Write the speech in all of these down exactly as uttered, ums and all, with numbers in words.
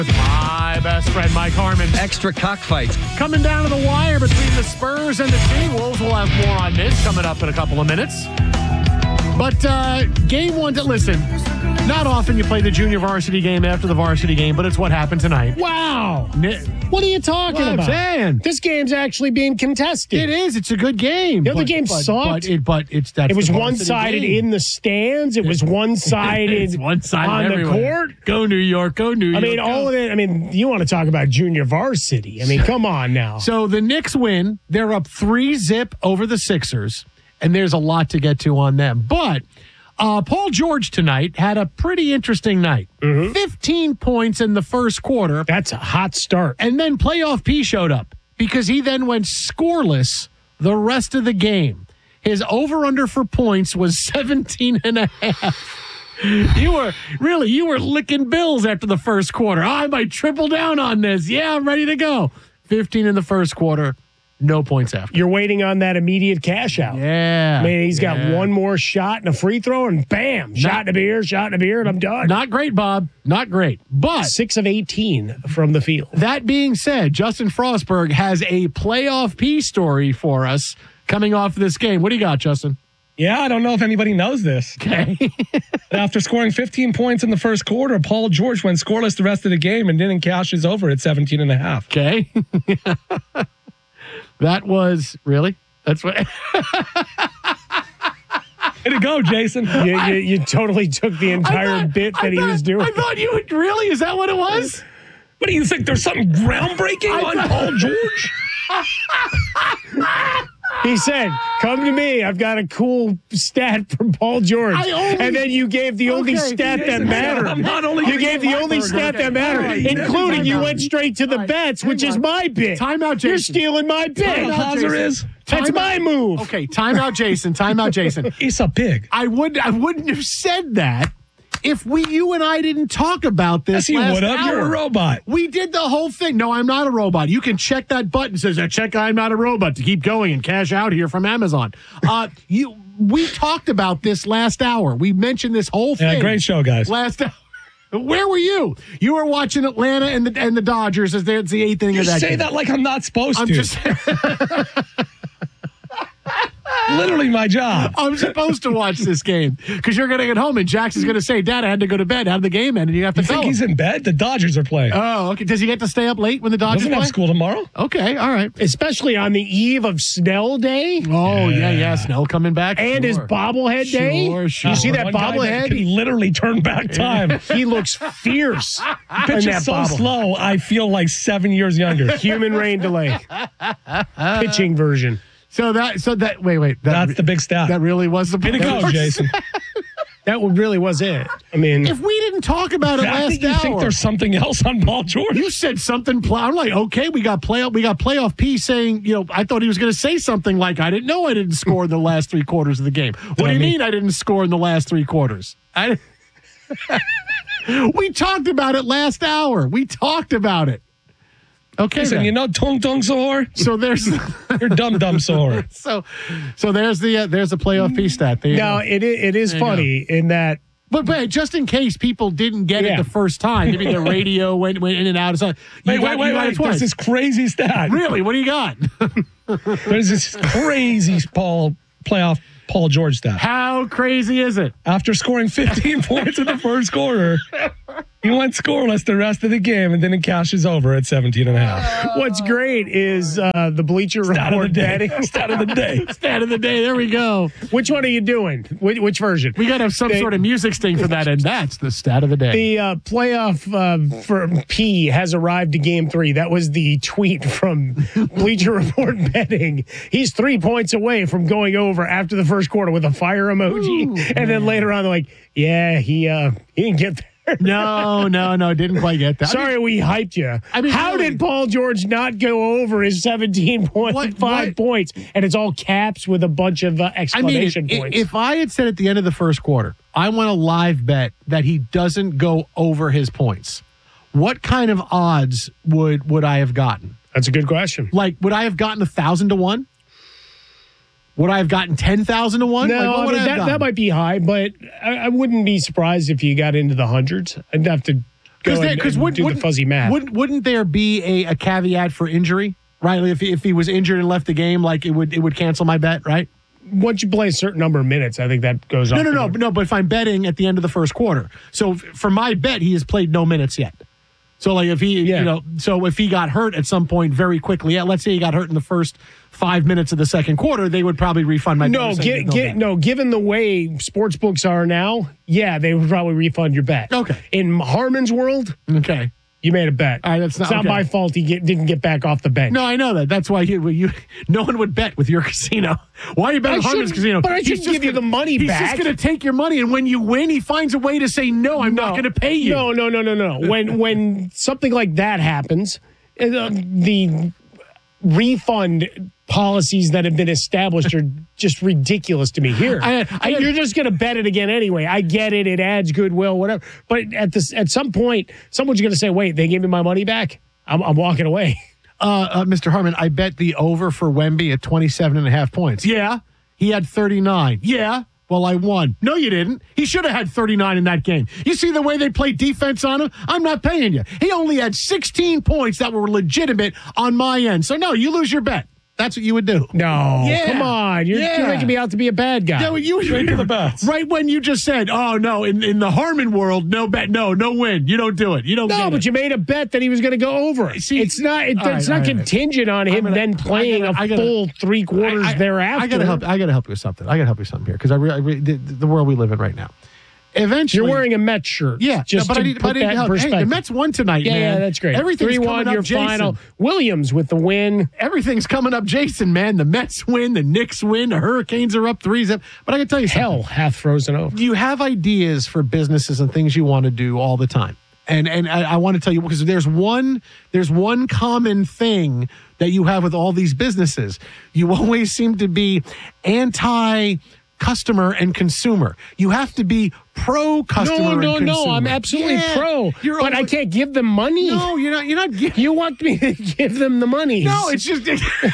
My best friend, Mike Harmon. Extra cockfights. Coming down to the wire between the Spurs and the T-Wolves. We'll have more on this coming up in a couple of minutes. But uh, game one, to listen, not often you play the junior varsity game after the varsity game, but it's what happened tonight. Wow. Ni- What are you talking What I'm about? saying. This game's actually being contested. It is. It's a good game. The other but, game but, sucked. But, it, but it's that. It was one-sided in the stands. It was one-sided It's one-sided on everywhere. the court. Go New York. Go New York. I mean, go. all of it. I mean, you want to talk about junior varsity. I mean, come on now. So the Knicks win. They're up three zip over the Sixers, and there's a lot to get to on them. But uh, Paul George tonight had a pretty interesting night. Mm-hmm. fifteen points in the first quarter, That's a hot start. and then Playoff P showed up because he then went scoreless the rest of the game. His over-under for points was seventeen and a half. You were, really, you were licking bills after the first quarter. I might triple down on this. Yeah, I'm ready to go. fifteen in the first quarter, no points after. You're waiting on that immediate cash out. Yeah. I mean, he's got yeah. one more shot and a free throw, and bam, shot in a beer, shot in a beer, and I'm done. Not great, Bob. Not great. But Six of eighteen from the field. that being said, Justin Frostberg has a playoff P story for us coming off this game. What do you got, Justin? Yeah, I don't know if anybody knows this. Okay. After scoring fifteen points in the first quarter, Paul George went scoreless the rest of the game and didn't cash his over at seventeen and a half. Okay. That was really? That's what. Way to go, Jason. You, you, you totally took the entire thought- bit that I he thought- was doing. I thought you would really? Is that what it was? What do you think? There's something groundbreaking I on thought- Paul George? He said, "Come to me. I've got a cool stat from Paul George." I only- and then you gave the only Okay, stat that Jason, mattered. I'm not only you gonna gave give the my only burger. stat Okay. that mattered, All right, including time you out. went straight to the All right, bets, which hang is on. my bit. Time out, You're Jason. stealing my You know bit. what a out, Hauser Jason. is? That's Time my out. move. Okay, time out, Jason. Time out, Jason. It's a pig. I would I wouldn't have said that if we you and I didn't talk about this. Yes, you last would have. You're a hour. robot. We did the whole thing. No, I'm not a robot. You can check that button. It says, check I'm not a robot to keep going and cash out here from Amazon. Uh, you, we talked about this last hour. We mentioned this whole thing. Yeah, great show, guys. Last hour. Where were you? You were watching Atlanta and the and the Dodgers as it's the eighth inning You of that say game. that like I'm not supposed I'm to. just Literally my job. I'm supposed to watch this game because you're going to get home and Jackson's going to say, Dad, I had to go to bed. How did the game end? And you have to You tell think him. he's in bed? The Dodgers are playing. Oh, okay. Does he get to stay up late when the Dodgers Doesn't play? have school tomorrow. Okay, all right. Especially on the eve of Snell Day Oh, yeah, yeah. Snell coming back. and his Sure. bobblehead day. Sure, sure. You see that One guy that can bobblehead? literally turn back time. He looks fierce in Pitch that is so bobble. slow, I feel like seven years younger. Human rain delay. Pitching version. So that, so that, wait, wait. That, That's the big stat. That really was the Way to go, Jason. That really was it. I mean, If we didn't talk about it The fact last that you hour, think there's something else on Paul George? you said something. Pl- I'm like, okay, we got playoff. We got playoff P saying, you know, I thought he was going to say something like, I didn't know I didn't score in the last three quarters of the game. What do you Dummy. mean I didn't score in the last three quarters? I. We talked about it last hour. We talked about it. Okay, Listen, then. you know Tung Tung Sahor? so there's You're dumb dumb Sahor. so so there's the uh, there's the playoff P stat. There you now go. it, i- it is There you funny in that But, but just in case people didn't get Yeah. it the first time, maybe the radio went, went in and out. Of something. You Wait, got- wait, you wait, got it wait. twice. There's this crazy stat. Really? What do you got? There's this crazy Paul playoff Paul George stat. How crazy is it? After scoring fifteen points in the first quarter, he went scoreless the rest of the game and then it cashes over at seventeen and a half. what's great is uh, the Bleacher Stat of the Report day. betting. Stat of the day. Stat of the day. There we go. Which one are you doing? Which, which version? We got to have some They- sort of music sting for that, and that's the stat of the day. The uh, playoff uh, for P has arrived to game three. That was the tweet from Bleacher Report betting. He's three points away from going over after the first quarter with a fire emoji. Ooh, and then later on, they're like, yeah, he, uh, he didn't get there. no, no, no. Didn't quite get that. Sorry, we hyped you. I mean, how really- did Paul George not go over his seventeen point five What- what- points? And it's all caps with a bunch of uh, I mean, exclamation i- points. if I had said at the end of the first quarter, I want a live bet that he doesn't go over his points, what kind of odds would would I have gotten? That's a good question. Like, would I have gotten a thousand to one? Would I have gotten ten thousand to one? No, like, what I would mean, I have that, gotten? that might be high, but I, I wouldn't be surprised if you got into the hundreds. I'd have to go and, because and do the fuzzy math. Wouldn't, wouldn't there be a, a caveat for injury? Right, like if he, if he was injured and left the game, like it would it would cancel my bet, right? Once you play a certain number of minutes, I think that goes. No, off no, the no, board. no. But if I'm betting at the end of the first quarter, so f- for my bet, he has played no minutes yet. So like if he, Yeah. you know, so if he got hurt at some point very quickly, yeah, let's say he got hurt in the first five minutes of the second quarter, they would probably refund my No, bet. get, get, no. Given the way sports books are now, yeah, they would probably refund your bet. Okay. In Harmon's world, Okay. you made a bet. All right, that's not- it's not okay. my fault he get, didn't get back off the bench. No, I know that. That's why you, you no one would bet with your casino. Why are you betting I Harmon's shouldn't- casino? but I He's shouldn't just give you gonna- the money he's back. He's just going to take your money, and when you win, he finds a way to say, no, I'm not going to pay you. No, no, no, no, no. When when something like that happens, uh, the refund policies that have been established are just ridiculous to me. Here, I- I- you're just going to bet it again anyway. I get it; it adds goodwill, whatever. But at this, at some point, someone's going to say, "Wait, they gave me my money back. I'm, I'm walking away." Uh, uh, Mister Harmon, I bet the over for Wemby at twenty-seven and a half points. Yeah. He had thirty-nine. Yeah. Well, I won. No, you didn't. He should have had thirty-nine in that game. You see the way they played defense on him? I'm not paying you. He only had sixteen points that were legitimate on my end. So, no, you lose your bet. That's what you would do. No, Yeah. come on, you're, Yeah. you're making me out to be a bad guy. Yeah, well, you Straight to the bets. Right when you just said, oh, no, in, in the Harmon world, no bet, no, no win. You don't do it. You don't No, get but it. you made a bet that he was going to go over. See, it's not. It, all right, it's not all right. contingent on him gonna- then I playing gotta- a I gotta- full three quarters I- I- thereafter. I gotta help. I gotta help you with something. I gotta help you with something here because I, re, I re, the, the world we live in right now. Eventually, You're wearing a Mets shirt. yeah, just no, but to I need, put but I need that in help. Hey, perspective. the Mets won tonight, yeah, man. yeah, that's great. Everything's three coming one, up, your Jason. final. Williams with the win. Everything's coming up, Jason. Man, the Mets win, the Knicks win, the Hurricanes are up three zip. But I can tell you, something. Hell, half frozen over. You have ideas for businesses and things you want to do all the time. And and I, I want to tell you because there's one there's one common thing that you have with all these businesses. You always seem to be anti customer and consumer. You have to be pro customer No, and no, consumer. no. I'm absolutely Yeah, pro. You're but I always- can't give them money. No, you're not. You're not. Giving, You want me to give them the money? no, it's just.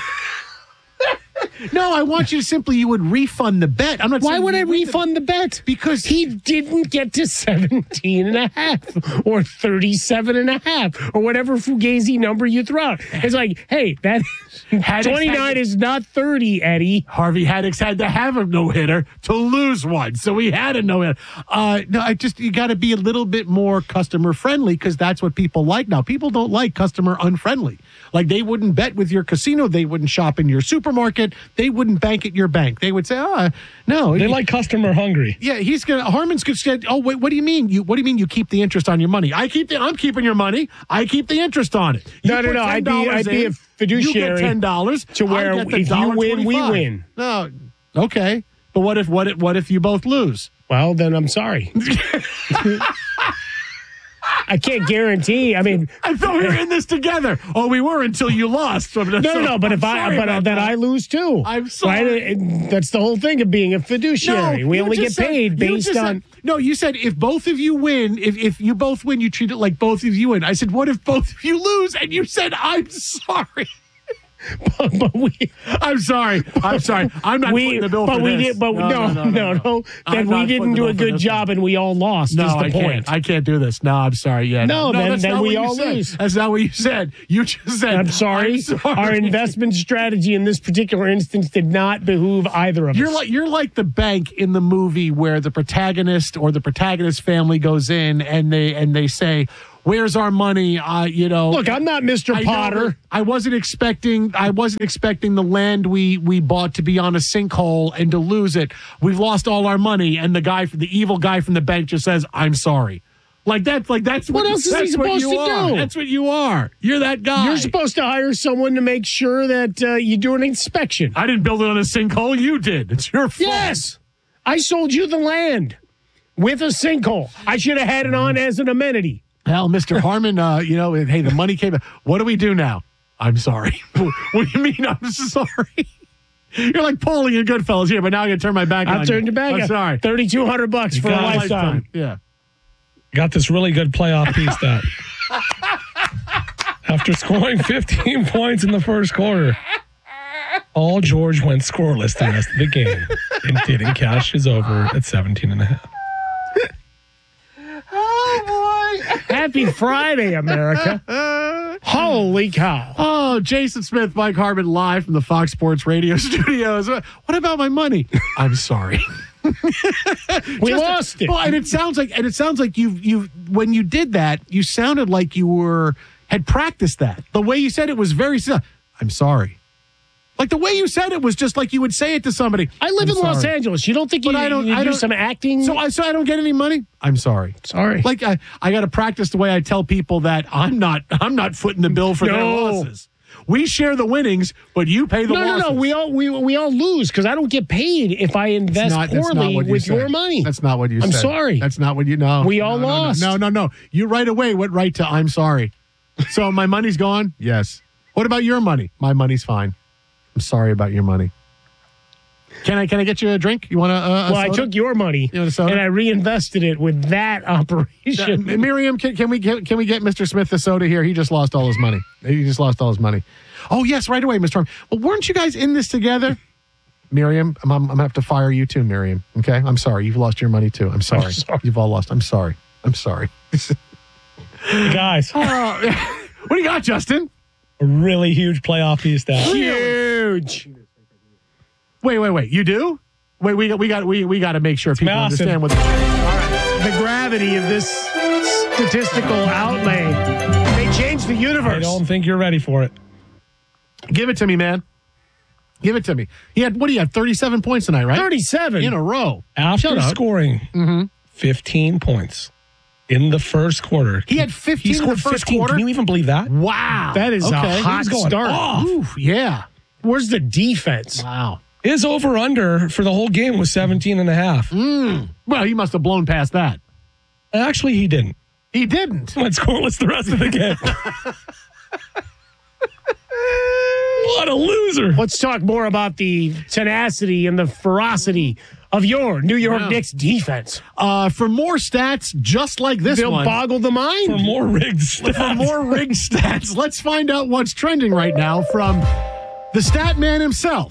No, I want you to simply. You would refund the bet. I'm not. Why saying would I you win the- refund the bet? Because He didn't get to seventeen and a half or thirty-seven and a half or whatever fugazi number you throw out. It's like, hey, that Haddix twenty-nine had- is not thirty, Eddie. Harvey Haddix had to have a no hitter to lose one, so he had a no hitter. Uh, no, I just you got to be a little bit more customer friendly because that's what people like now. People don't like customer unfriendly. Like they wouldn't bet with your casino, they wouldn't shop in your supermarket, they wouldn't bank at your bank. They would say, "Oh, no." They like customer hungry. Yeah, he's gonna. Harmon's gonna say, "Oh, wait, what do you mean? You what do you mean you keep the interest on your money? I keep the. I'm keeping your money. I keep the interest on it. You No, no, put no, I'd be- ten dollars I'd be in, a fiduciary You get ten dollars to where I get the if you win, we one dollar twenty-five. win. No, okay, but what if what if what if you both lose? Well, then I'm sorry. I can't guarantee. I mean, I thought we were in this together. Oh, we were until you lost. So, no, no, no. But I'm if I, sorry but about then that. I lose too. I'm sorry. Right? And that's the whole thing of being a fiduciary. we you only get just said- paid you based just on. said- no, you said if both of you win, if, if you both win, you treat it like both of you win. I said, what if both of you lose? And you said, I'm sorry. but we, I'm sorry. I'm sorry. I'm not we, footing the bill but for we this. did, but no, no, no. I'm Then we not footing didn't the do bill a for good this job, and we all lost. No, is the I point. can't. I can't do this. No, I'm sorry. Yeah. No, then- that's then not we what you all said. lose. That's not what you said. You just said, I'm sorry. I'm sorry. Our investment strategy in this particular instance did not behoove either of You're us. like you're like the bank in the movie where the protagonist or the protagonist family goes in and they and they say, "Where's our money?" Uh, you know. Look, I'm not Mister I know, Potter. but I wasn't expecting. I wasn't expecting the land we we bought to be on a sinkhole and to lose it. We've lost all our money, and the guy, the evil guy from the bank, just says, "I'm sorry." Like that's like that's What what, else is he that's what supposed you to are. do? That's what you are. You're that guy. You're supposed to hire someone to make sure that uh, you do an inspection. I didn't build it on a sinkhole. You did. It's your fault. Yes, I sold you the land with a sinkhole. I should have had it on as an amenity. Hell, Mister Harmon, uh, you know, hey, the money came. What do we do now? I'm sorry. What do you mean? I'm sorry. You're like Paulie and Goodfellas here, but now I'm gonna turn my back on I'll turn you. your back. I'm on. sorry. thirty-two hundred bucks for a got a lifetime. Yeah. Got this really good playoff piece that after scoring fifteen points in the first quarter, all George went scoreless the rest of the game and didn't cash his over at seventeen and a half. Oh boy. Had Happy Friday, America. Holy cow. Oh, Jason Smith, Mike Harmon, live from the Fox Sports Radio studios. What about my money? I'm sorry. We Just- lost it. Well, and it sounds like, and it sounds like you, you, when you did that, you sounded like you were had practiced that. The way you said it was very. I'm sorry. Like the way you said it was just like you would say it to somebody. I live I'm in Los sorry. Angeles. You don't think you, But I don't- you I do don't- some acting? So I, so I don't get any money. I'm sorry. Sorry. Like I, I got to practice the way I tell people that I'm not, I'm not footing the bill for their No. losses. We share the winnings, but you pay the no, losses. no, no. We all we we all lose because I don't get paid if I invest That's not- that's not poorly what you with said. your money. That's not what you I'm said. sorry. That's not what you know. We all no, no, lost. No, no, no, no. You right away went right to I'm sorry. So my money's gone? Yes. What about your money? My money's fine. I'm sorry about your money. Can I can I get you a drink? You want a, a well, I soda? took your money You want a soda? and I reinvested it with that Uh, operation. Miriam, can, can we get can we get Mister Smith the soda here? He just lost all his money. He just lost all his money. Oh yes, right away, Mister Arm. Well, weren't you guys in this together? Miriam, I'm, I'm, I'm gonna have to fire you too, Miriam. Okay, I'm sorry. You've lost your money too. I'm sorry. I'm sorry. You've all lost. I'm sorry. I'm sorry. Guys, Oh, what do you got, Justin? a really huge playoff piece down. Huge. Wait, wait, wait. You do? Wait, we got we got we we got to make sure people massive. understand what. The gravity of this statistical outlay may change the I universe. don't think you're ready for it. Give it to me, man. Give it to me. He had what do you have? thirty-seven points tonight, right? thirty-seven In a row. After Shut up. scoring fifteen points in the first quarter, He had fifteen he in scored the first fifteen. quarter. Can you even believe that? Wow. That is okay. a He hot was going start. off. Oof, yeah. Where's the defense? Wow. His over-under for the whole game was seventeen and a half. Well, he must have blown past that. Actually, he didn't. He didn't. Went scoreless the rest of the game. What a loser. Let's talk more about the tenacity and the ferocity of your New York Wow. Knicks defense. Uh, for more stats just like this They'll one, boggle the mind. For more rigged for stats. more rigged stats, let's find out what's trending right now from the stat man himself.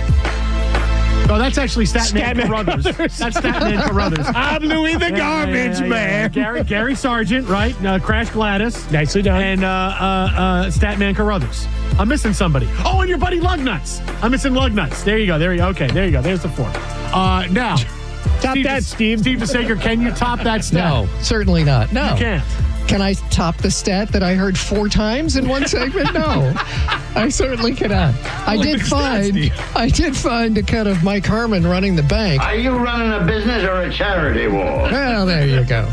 Oh, that's actually Statman Statman Carruthers. Carruthers. That's Statman Carruthers. I'm Louis the Yeah, garbage yeah, yeah, yeah. man. Gary Gary Sargent, right? Uh, Crash Gladys. Nicely done. And uh, uh, uh, Statman Carruthers. I'm missing somebody. Oh, and your buddy Lugnuts. I'm missing Lugnuts. There you go. There you go. Okay, there you go. There's the four. Uh, now, Top Steve, that, Steve. Steve DeSager, can you top that stat? No, certainly not. No. You can't. Can I top the stat that I heard four times in one segment? No, I certainly cannot. I Like did the stat, find, Steve. I did find a cut of Mike Harmon running the bank. Are you running a business or a charity war? Well, there you go.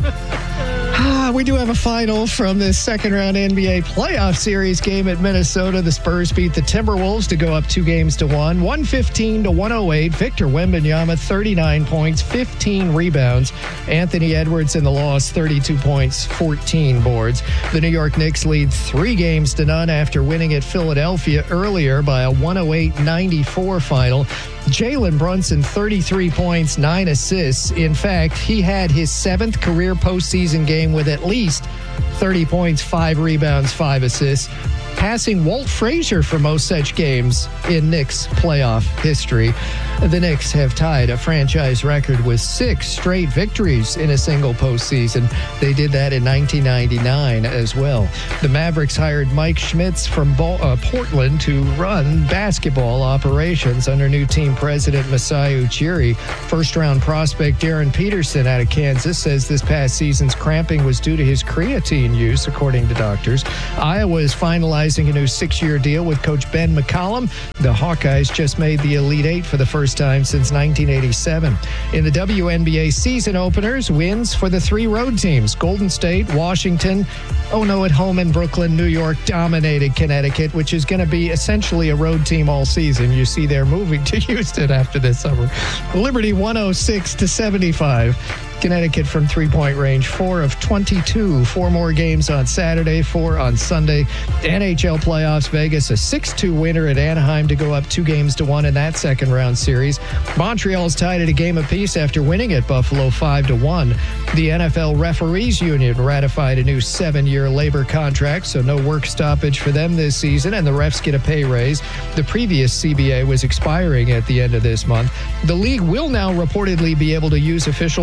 Ah, we do have a final from this second round N B A playoff series game at Minnesota. The Spurs beat the Timberwolves to go up two games to one, one fifteen to one oh eight. Victor Wembanyama, thirty-nine points, fifteen rebounds. Anthony Edwards in the loss, thirty-two points, fourteen boards. The New York Knicks lead three games to none after winning at Philadelphia earlier by a one oh eight ninety-four final. Jalen Brunson, thirty-three points, nine assists. In fact, he had his seventh career postseason game with at least thirty points, five rebounds, five assists, passing Walt Frazier for most such games in Knicks playoff history. The Knicks have tied a franchise record with six straight victories in a single postseason. They did that in nineteen ninety-nine as well. The Mavericks hired Mike Schmitz from Bo- uh, Portland to run basketball operations under new team president Masai Ujiri. First-round prospect Darren Peterson out of Kansas says this past season's cramping was due to his creatine use, according to doctors. Iowa is finalizing a new six-year deal with coach Ben McCollum. The Hawkeyes just made the Elite Eight for the first time since nineteen eighty-seven. In the W N B A season openers, wins for the three road teams. Golden State, Washington, oh no, at home in Brooklyn, New York dominated Connecticut, which is going to be essentially a road team all season. You see they're moving to Houston after this summer. Liberty one oh six to seventy-five. Connecticut from three-point range, four of twenty-two. Four more games on Saturday, four on Sunday. N H L playoffs, Vegas, a six two winner at Anaheim to go up two games to one in that second-round series. Montreal's tied at a game apiece after winning at Buffalo five to one. The N F L Referees Union ratified a new seven-year labor contract, so no work stoppage for them this season, and the refs get a pay raise. The previous C B A was expiring at the end of this month. The league will now reportedly be able to use officials' performance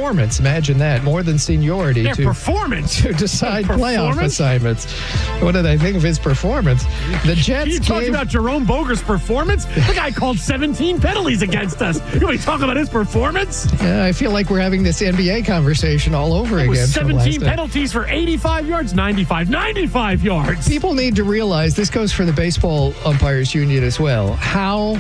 performance. Imagine that. More than seniority. Their to, performance. to decide Their playoff performance? assignments. What did I think of his performance? The Jets You talking gave- about Jerome Boger's performance? The guy called seventeen penalties against us. You want to talk about his performance? Yeah, I feel like we're having this N B A conversation all over It again. was from seventeen last night. penalties for eighty-five yards, ninety-five, ninety-five yards. People need to realize this goes for the Baseball Umpires Union as well. How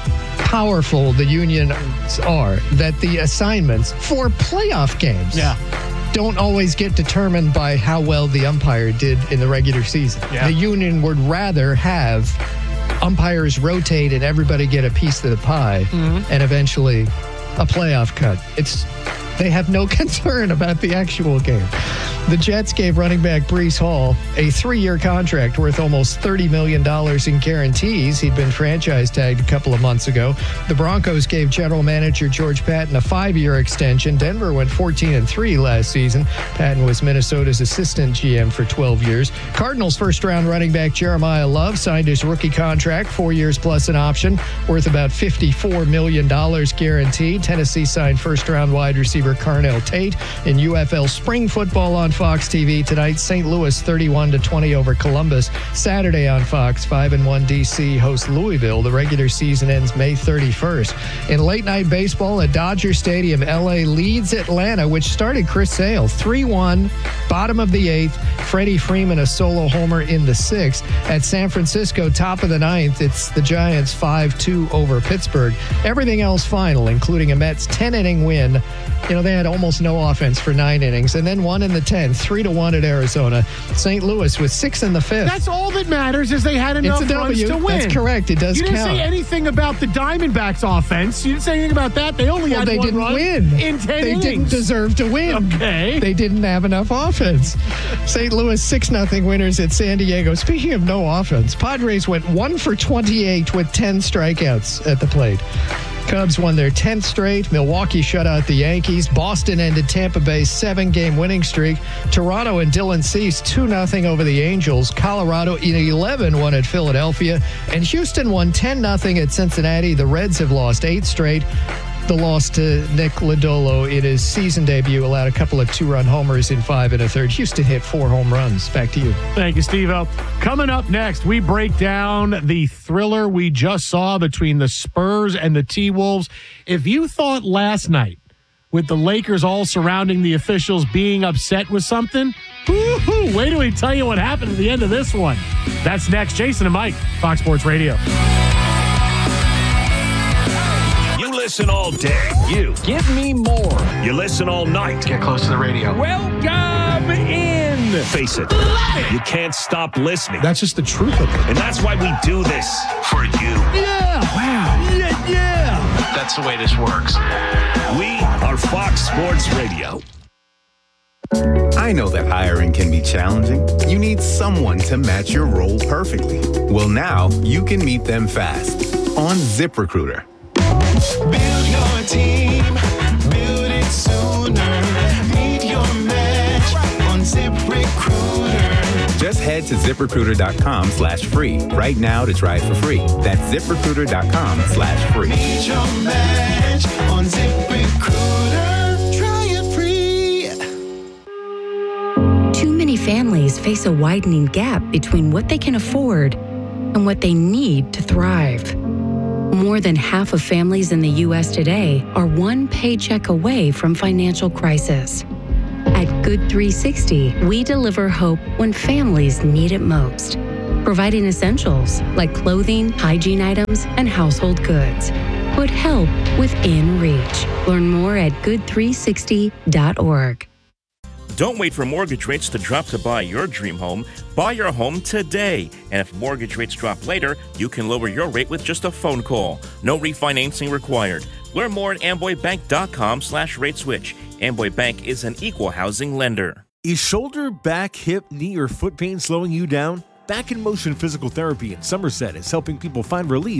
powerful the unions are, that the assignments for playoff games Yeah. don't always get determined by how well the umpire did in the regular season. Yeah. The union would rather have umpires rotate and everybody get a piece of the pie Mm-hmm. and eventually a playoff cut. It's they have no concern about the actual game. The Jets gave running back Breece Hall a three-year contract worth almost thirty million dollars in guarantees. He'd been franchise tagged a couple of months ago. The Broncos gave general manager George Patton a five-year extension. Denver went fourteen and three last season. Patton was Minnesota's assistant G M for twelve years. Cardinals first-round running back Jeremiah Love signed his rookie contract, four years plus an option, worth about fifty-four million dollars guaranteed. Tennessee signed first-round wide receiver Carnell Tate. In U F L spring football on Fox T V tonight, Saint Louis thirty-one to twenty over Columbus. Saturday on Fox, five and one D C hosts Louisville. The regular season ends May thirty-first. In late night baseball at Dodger Stadium, L A leads Atlanta, which started Chris Sale three one, bottom of the eighth. Freddie Freeman a solo homer in the sixth. At San Francisco, top of the ninth, it's the Giants five two over Pittsburgh. Everything else final, including a Mets ten-inning win. You know, they had almost no offense for nine innings, and then one in the tenth, three to one at Arizona. Saint Louis with six in the fifth. That's all that matters is they had enough It's a runs W. to win. That's correct. It does You didn't count. say anything about the Diamondbacks offense. You didn't say anything about that. They only Well, had they one didn't run win. in ten they innings. didn't deserve to win. Okay. They didn't have enough offense. Saint Louis six nothing winners at San Diego. Speaking of no offense, Padres went one for twenty-eight with ten strikeouts at the plate. Cubs won their tenth straight. Milwaukee shut out the Yankees. Boston ended Tampa Bay's seven-game winning streak. Toronto and Dylan Cease two nothing over the Angels. Colorado in eleven won at Philadelphia. And Houston won ten nothing at Cincinnati. The Reds have lost eight straight. The loss to Nick Lodolo in his season debut allowed a couple of two-run homers in five and a third. Houston hit four home runs. Back to you. Thank you, Steve-O. Coming up next, we break down the thriller we just saw between the Spurs and the T-Wolves. If you thought last night, with the Lakers all surrounding the officials being upset with something, woo-hoo, wait till we tell you what happened at the end of this one. That's next. Jason and Mike, Fox Sports Radio. Listen all day. You. Give me more. You listen all night. Get close to the radio. Welcome in. Face it. You can't stop listening. That's just the truth of it. And that's why we do this. For you. Yeah. Wow. Yeah, yeah. That's the way this works. We are Fox Sports Radio. I know that hiring can be challenging. You need someone to match your role perfectly. Well, now you can meet them fast on ZipRecruiter. Build your team, build it sooner. Meet your match on ZipRecruiter. Just head to ZipRecruiter.com slash free right now to try it for free. That's ZipRecruiter.com slash free. Meet your match on ZipRecruiter. Try it free. Too many families face a widening gap between what they can afford and what they need to thrive. More than half of families in the U S today are one paycheck away from financial crisis. At Good three sixty, we deliver hope when families need it most, providing essentials like clothing, hygiene items, and household goods. Put help within reach. Learn more at good three sixty dot org. Don't wait for mortgage rates to drop to buy your dream home. Buy your home today. And if mortgage rates drop later, you can lower your rate with just a phone call. No refinancing required. Learn more at amboybank.com slash rate switch. Amboy Bank is an equal housing lender. Is shoulder, back, hip, knee, or foot pain slowing you down? Back in Motion Physical Therapy in Somerset is helping people find relief